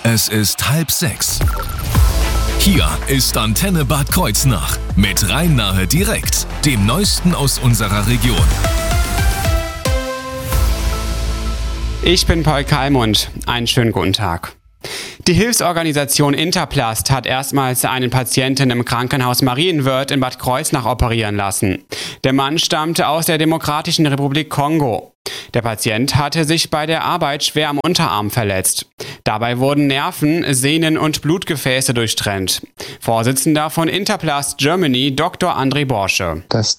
Es ist 5:30. Hier ist Antenne Bad Kreuznach mit Rhein-Nahe direkt, dem Neuesten aus unserer Region. Ich bin Paul Kalmund. Einen schönen guten Tag. Die Hilfsorganisation Interplast hat erstmals einen Patienten im Krankenhaus Marienwörth in Bad Kreuznach operieren lassen. Der Mann stammte aus der Demokratischen Republik Kongo. Der Patient hatte sich bei der Arbeit schwer am Unterarm verletzt. Dabei wurden Nerven, Sehnen und Blutgefäße durchtrennt. Vorsitzender von Interplast Germany, Dr. André Borsche. Das